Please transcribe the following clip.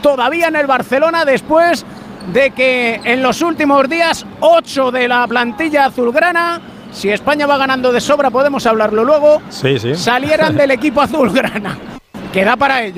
todavía en el Barcelona después de que en los últimos días 8 de la plantilla azulgrana, si España va ganando de sobra podemos hablarlo luego, sí. salieran del equipo azulgrana. Queda para ello.